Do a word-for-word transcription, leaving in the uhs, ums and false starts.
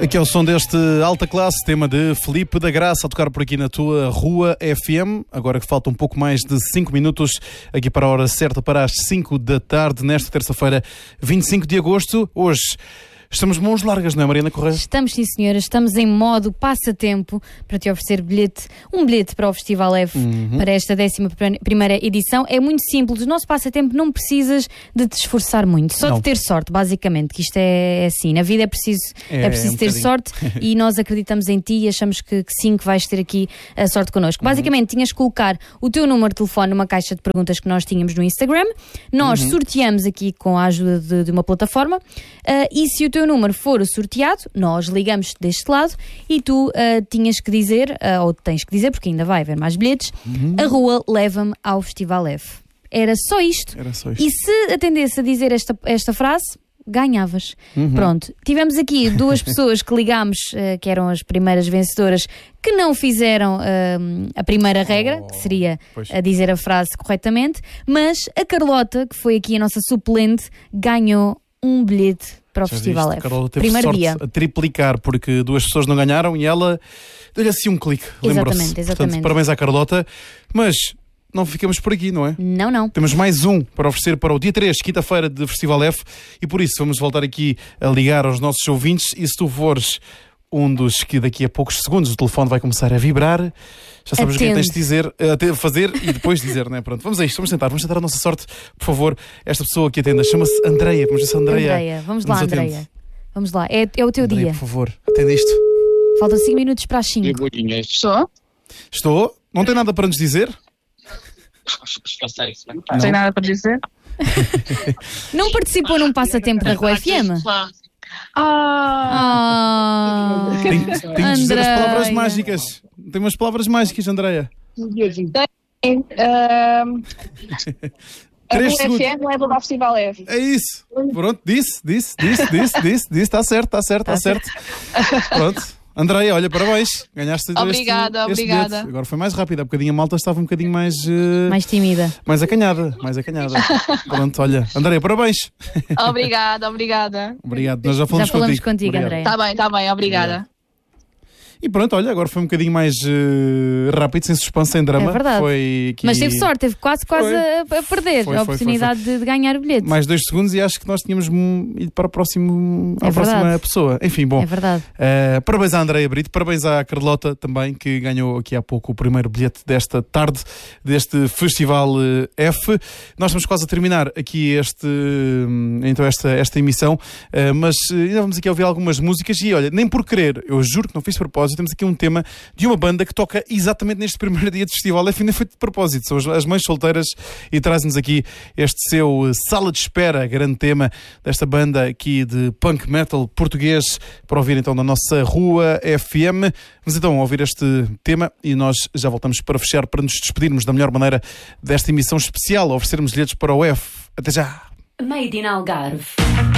Aqui é o som deste Alta Classe, tema de Felipe da Graça, a tocar por aqui na tua Rua F M. Agora que falta um pouco mais de cinco minutos, aqui para a hora certa, para as cinco da tarde, nesta terça-feira, vinte e cinco de agosto. Hoje estamos de mãos largas, não é, Mariana Correia? Estamos, sim, senhora. Estamos em modo passatempo para te oferecer bilhete, um bilhete para o Festival F, uhum. para esta décima primeira edição. É muito simples. O nosso passatempo não precisas de te esforçar muito, só não. de ter sorte, basicamente, que isto é assim. Na vida é preciso, é, é preciso é um ter bocadinho. sorte e nós acreditamos em ti e achamos que, que sim, que vais ter aqui a sorte connosco. Uhum. Basicamente, tinhas que colocar o teu número de telefone numa caixa de perguntas que nós tínhamos no Instagram. Nós uhum. sorteamos aqui com a ajuda de, de uma plataforma uh, e se o teu número for o sorteado, nós ligamos deste lado e tu uh, tinhas que dizer, uh, ou tens que dizer, porque ainda vai haver mais bilhetes, uhum. a rua leva-me ao Festival F. Era só isto. Era só isto. E se atendesse a dizer esta, esta frase, ganhavas. Uhum. Pronto. Tivemos aqui duas pessoas que ligámos, uh, que eram as primeiras vencedoras, que não fizeram uh, a primeira regra, oh, que seria pois. a dizer a frase corretamente, mas a Carlota, que foi aqui a nossa suplente, ganhou um bilhete para o Já Festival viste, F. Carol teve Primeiro sorte dia. a triplicar, porque duas pessoas não ganharam e ela deu-lhe assim um clique. Exatamente, exatamente. Portanto, parabéns à Carlota. Mas não ficamos por aqui, não é? Não, não. Temos mais um para oferecer para o dia três, quinta-feira, de Festival F. E por isso vamos voltar aqui a ligar aos nossos ouvintes. E se tu fores um dos que daqui a poucos segundos o telefone vai começar a vibrar, já sabes o que é que tens de dizer, uh, fazer e depois dizer, não é? Pronto, vamos a isto, vamos tentar, vamos tentar a nossa sorte, por favor. Esta pessoa que atenda chama-se Andreia. Vamos ver se a Andreia. Andreia, vamos lá, Andreia. Vamos lá, é, é o teu Andreia, dia. Por favor, atenda isto. Faltam cinco minutos para as cinco. Estou? Estou? Não tem nada para nos dizer? Não tem nada para dizer? Não participou num passatempo da Rua F M? Ah! ah tem, tem de dizer as palavras mágicas. Tem umas palavras mágicas, Andreia. Tem. Uh, a Rua F M leva ao Festival F. É isso. Pronto, disse, disse, disse, disse, disse, disse. Está certo, está certo, está certo. Pronto. Andreia, olha, parabéns. Ganhaste obrigada, este, este obrigada. bilhete. Agora foi mais rápido. Há bocadinho a malta estava um bocadinho mais... Uh, mais tímida. Mais acanhada. Mais acanhada. Pronto, olha. Andreia, parabéns. Obrigada, obrigada. Obrigado. Nós já falamos, já falamos contigo, contigo Andreia. Está bem, está bem. Obrigada. Obrigado. E pronto, olha, agora foi um bocadinho mais uh, rápido, sem suspense, sem drama. É verdade. Foi aqui... Mas teve sorte, teve quase, quase a, a perder foi, a oportunidade foi, foi, foi. De, de ganhar o bilhete. Mais dois segundos e acho que nós tínhamos ido para o próximo, é a próxima pessoa. Enfim, bom. É verdade. Uh, parabéns à Andreia Brito, parabéns à Carlota também, que ganhou aqui há pouco o primeiro bilhete desta tarde, deste Festival F. Nós estamos quase a terminar aqui este, então esta, esta emissão, uh, mas ainda vamos aqui ouvir algumas músicas e olha, nem por querer, eu juro que não fiz propósito, temos aqui um tema de uma banda que toca exatamente neste primeiro dia de festival. É ainda feito de propósito, são as, as mães solteiras e traz-nos aqui este seu Sala de Espera, grande tema desta banda aqui de punk metal português, para ouvir então na nossa Rua F M. Vamos então ouvir este tema e nós já voltamos para fechar, para nos despedirmos da melhor maneira desta emissão especial, oferecermos bilhetes para o F. Até já! Made in Algarve.